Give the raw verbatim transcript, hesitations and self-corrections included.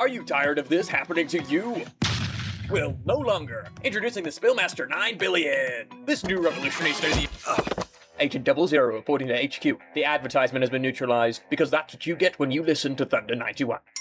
Are you tired of this happening to you? Well, no longer. Introducing the Spillmaster nine billion. This new revolutionary study. Ugh. Agent Double Zero reporting to H Q. The advertisement has been neutralized because that's what you get when you listen to Thunder ninety-one.